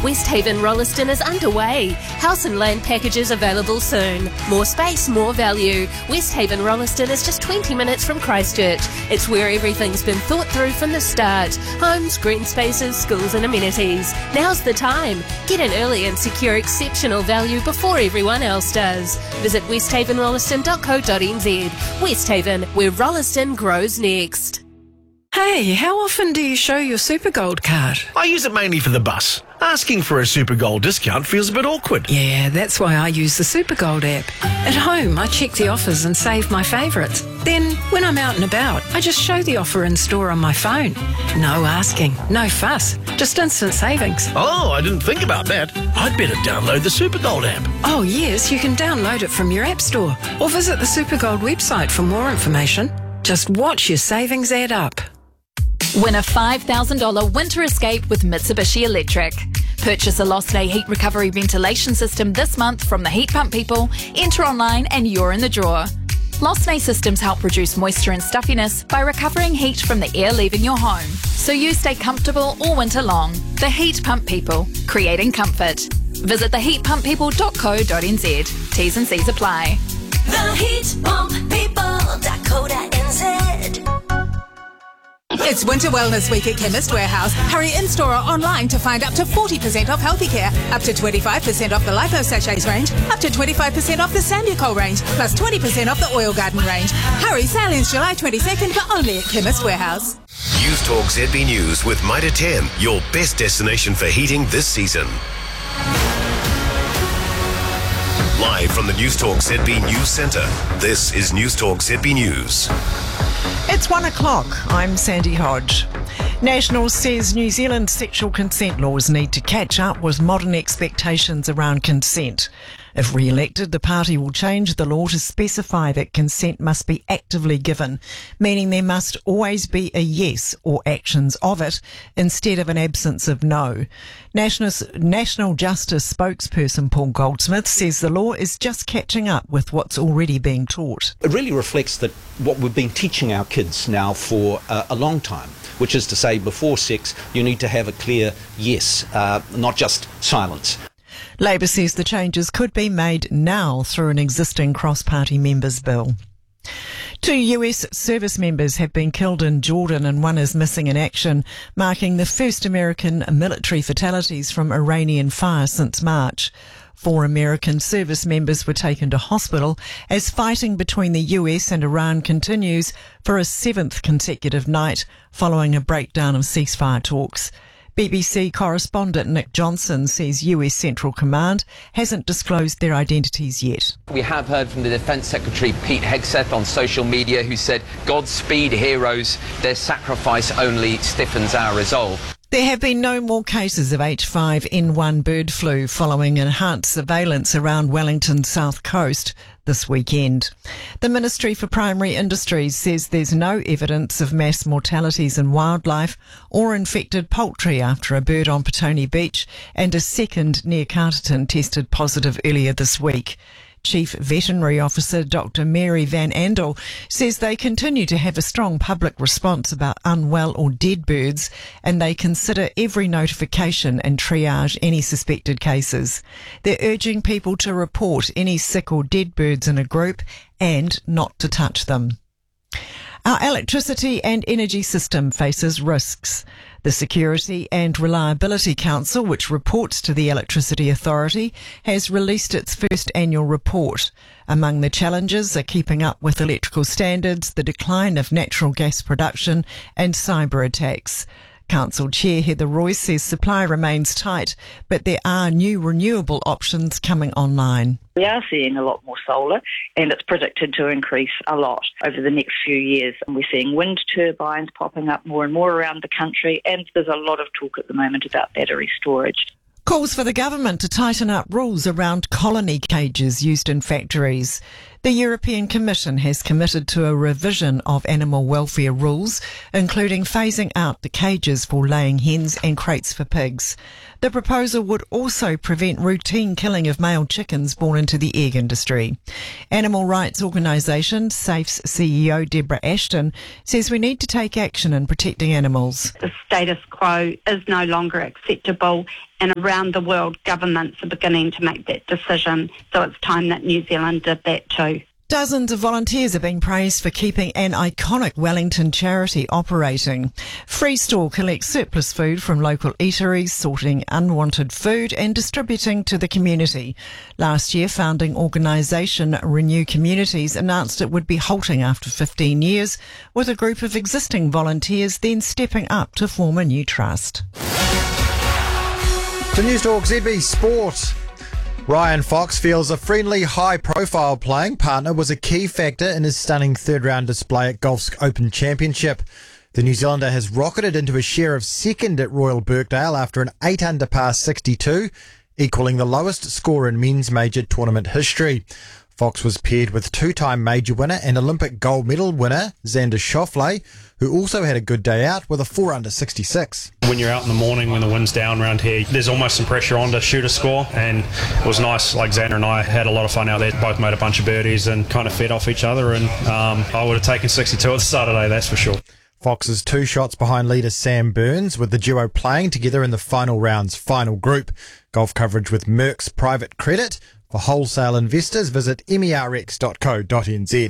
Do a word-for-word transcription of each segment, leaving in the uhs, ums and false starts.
Westhaven Rolleston is underway. House and land packages available soon. More space, more value. Westhaven Rolleston is just twenty minutes from Christchurch. It's where everything's been thought through from the start. Homes, green spaces, schools and amenities. Now's the time. Get in early and secure exceptional value before everyone else does. Visit westhaven rolleston dot co dot n z. Westhaven, where Rolleston grows next. Hey, how often do you show your SuperGold card? I use it mainly for the bus. Asking for a SuperGold discount feels a bit awkward. Yeah, that's why I use the SuperGold app. At home, I check the offers and save my favourites. Then, when I'm out and about, I just show the offer in store on my phone. No asking, no fuss, just instant savings. Oh, I didn't think about that. I'd better download the SuperGold app. Oh yes, you can download it from your app store or visit the SuperGold website for more information. Just watch your savings add up. Win a five thousand dollars winter escape with Mitsubishi Electric. Purchase a Losnay heat recovery ventilation system this month from the Heat Pump people, enter online and you're in the draw. Losnay systems help reduce moisture and stuffiness by recovering heat from the air leaving your home, so you stay comfortable all winter long. The Heat Pump people, creating comfort. Visit the heat pump people dot co dot n z. T's and C's apply. the heat pump people dot co dot n z. It's Winter Wellness Week at Chemist Warehouse. Hurry in-store or online to find up to forty percent off Healthy Care, up to twenty-five percent off the Lipo Sachets range, up to twenty-five percent off the Sanducol range, plus twenty percent off the Oil Garden range. Hurry, sale ends July twenty-second, but only at Chemist Warehouse. News Talk Z B News with Mitre ten, your best destination for heating this season. Live from the News Talk Z B News Centre, this is News Talk Z B News. It's one o'clock. I'm Sandy Hodge. Nationals says New Zealand's sexual consent laws need to catch up with modern expectations around consent. If re-elected, the party will change the law to specify that consent must be actively given, meaning there must always be a yes or actions of it instead of an absence of no. National, National Justice spokesperson Paul Goldsmith says the law is just catching up with what's already being taught. It really reflects that what we've been teaching our kids now for uh, a long time, which is to say before sex you need to have a clear yes, uh, not just silence. Labor says the changes could be made now through an existing cross-party members' bill. Two U S service members have been killed in Jordan and one is missing in action, marking the first American military fatalities from Iranian fire since March. Four American service members were taken to hospital as fighting between the U S and Iran continues for a seventh consecutive night following a breakdown of ceasefire talks. B B C correspondent Nick Johnson says U S Central Command hasn't disclosed their identities yet. We have heard from the Defence Secretary Pete Hegseth on social media, who said, "Godspeed heroes, their sacrifice only stiffens our resolve." There have been no more cases of H five N one bird flu following enhanced surveillance around Wellington's south coast this weekend. The Ministry for Primary Industries says there's no evidence of mass mortalities in wildlife or infected poultry after a bird on Petone Beach and a second near Carterton tested positive earlier this week. Chief Veterinary Officer Doctor Mary Van Andel says they continue to have a strong public response about unwell or dead birds and they consider every notification and triage any suspected cases. They're urging people to report any sick or dead birds in a group and not to touch them. Our electricity and energy system faces risks. The Security and Reliability Council, which reports to the Electricity Authority, has released its first annual report. Among the challenges are keeping up with electrical standards, the decline of natural gas production and cyber attacks. Council Chair Heather Royce says supply remains tight, but there are new renewable options coming online. We are seeing a lot more solar and it's predicted to increase a lot over the next few years. And we're seeing wind turbines popping up more and more around the country and there's a lot of talk at the moment about battery storage. Calls for the government to tighten up rules around colony cages used in factories. The European Commission has committed to a revision of animal welfare rules, including phasing out the cages for laying hens and crates for pigs. The proposal would also prevent routine killing of male chickens born into the egg industry. Animal rights organisation SAFE's C E O Deborah Ashton says we need to take action in protecting animals. The status quo is no longer acceptable, and around the world governments are beginning to make that decision, so it's time that New Zealand did that too. Dozens of volunteers are being praised for keeping an iconic Wellington charity operating. Freestore collects surplus food from local eateries, sorting unwanted food and distributing to the community. Last year, founding organisation Renew Communities announced it would be halting after fifteen years, with a group of existing volunteers then stepping up to form a new trust. To Newstalk Z B Sport. Ryan Fox feels a friendly, high-profile playing partner was a key factor in his stunning third-round display at Golf's Open Championship. The New Zealander has rocketed into a share of second at Royal Birkdale after an eight under par sixty-two, equalling the lowest score in men's major tournament history. Fox was paired with two-time major winner and Olympic gold medal winner Xander Schauffele, who also had a good day out with a four under sixty-six. When you're out in the morning, when the wind's down around here, there's almost some pressure on to shoot a score, and it was nice. Like Xander and I had a lot of fun out there, both made a bunch of birdies and kind of fed off each other, and um, I would have taken sixty-two at the Saturday, that's for sure. Fox is two shots behind leader Sam Burns, with the duo playing together in the final round's final group. Golf coverage with Merck's Private Credit. For wholesale investors, visit merx dot co dot n z.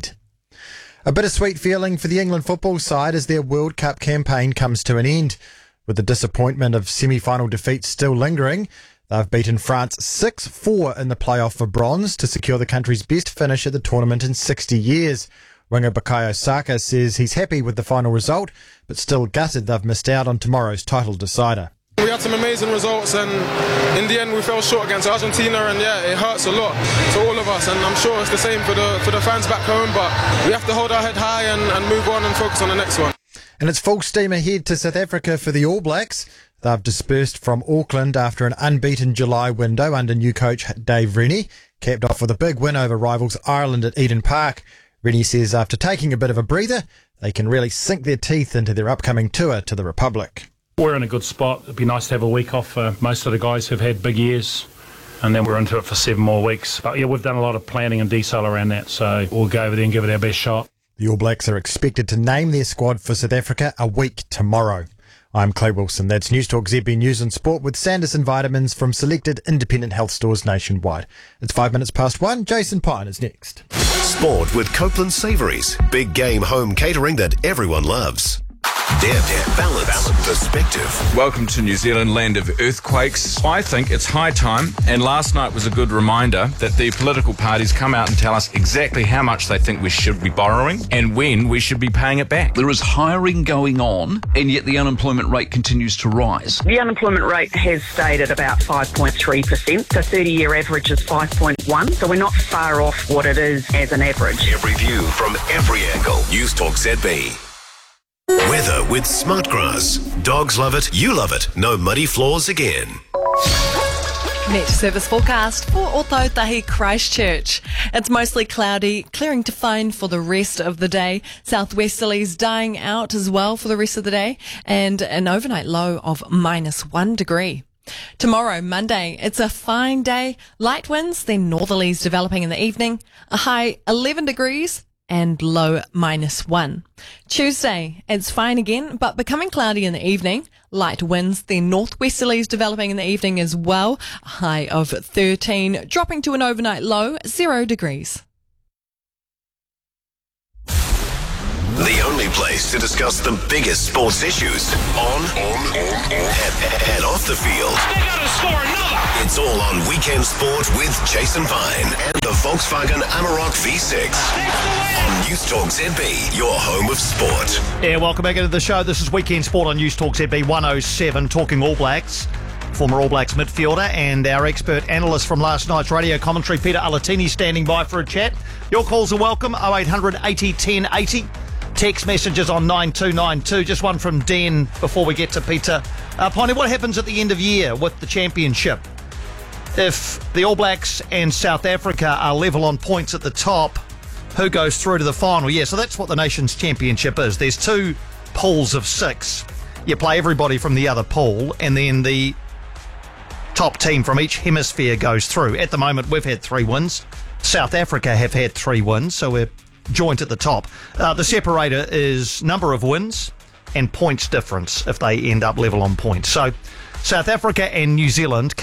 A bittersweet feeling for the England football side as their World Cup campaign comes to an end. With the disappointment of semi-final defeats still lingering, they've beaten France six four in the playoff for bronze to secure the country's best finish at the tournament in sixty years. Winger Bukayo Saka says he's happy with the final result, but still gutted they've missed out on tomorrow's title decider. We had some amazing results, and in the end we fell short against Argentina, and yeah, it hurts a lot to all of us, and I'm sure it's the same for the for the fans back home, but we have to hold our head high and, and move on and focus on the next one. And it's full steam ahead to South Africa for the All Blacks. They've dispersed from Auckland after an unbeaten July window under new coach Dave Rennie, capped off with a big win over rivals Ireland at Eden Park. Rennie says after taking a bit of a breather, they can really sink their teeth into their upcoming tour to the Republic. We're in a good spot. It'd be nice to have a week off for most of the guys who've had big years, and then we're into it for seven more weeks. But yeah, we've done a lot of planning and detail around that, so we'll go over there and give it our best shot. The All Blacks are expected to name their squad for South Africa a week tomorrow. I'm Clay Wilson. That's Newstalk Z B News and Sport with Sanderson Vitamins from selected independent health stores nationwide. It's five minutes past one. Jason Pine is next. Sport with Copeland Savouries. Big game home catering that everyone loves. Deb, Deb, balance, balance, perspective. Welcome to New Zealand, land of earthquakes. I think it's high time, and last night was a good reminder that the political parties come out and tell us exactly how much they think we should be borrowing and when we should be paying it back. There is hiring going on, and yet the unemployment rate continues to rise. The unemployment rate has stayed at about five point three percent. The thirty-year average is five point one, so we're not far off what it is as an average. Every view from every angle. Newstalk Z B. Weather with Smartgrass. Dogs love it, you love it. No muddy floors again. Met service forecast for Ōtautahi Christchurch. It's mostly cloudy, clearing to fine for the rest of the day. Southwesterlies dying out as well for the rest of the day, and an overnight low of minus one degree. Tomorrow, Monday, it's a fine day. Light winds, then northerlies developing in the evening. A high eleven degrees. And low minus one. Tuesday, it's fine again, but becoming cloudy in the evening. Light winds, then northwesterlies developing in the evening as well. A high of thirteen, dropping to an overnight low, zero degrees. The only place to discuss the biggest sports issues on, on, on, on and, and off the field. They gotta score another. It's all on Weekend Sport with Jason Vine and the Volkswagen Amarok V six on Newstalk Z B, your home of sport. Yeah, welcome back into the show. This is Weekend Sport on Newstalk Z B one oh seven, talking All Blacks. Former All Blacks midfielder and our expert analyst from last night's radio commentary, Peter Alatini, standing by for a chat. Your calls are welcome, oh eight hundred eighty ten eighty. Text messages on nine two nine two. Just one from Den before we get to Peter. Uh, Piney, what happens at the end of year with the championship? If the All Blacks and South Africa are level on points at the top, who goes through to the final. Yeah, so that's what the Nations Championship is. There's two pools of six. You play everybody from the other pool, and then the top team from each hemisphere goes through. At the moment, we've had three wins. South Africa have had three wins, so we're joint at the top. Uh, the separator is number of wins and points difference if they end up level on points. So South Africa and New Zealand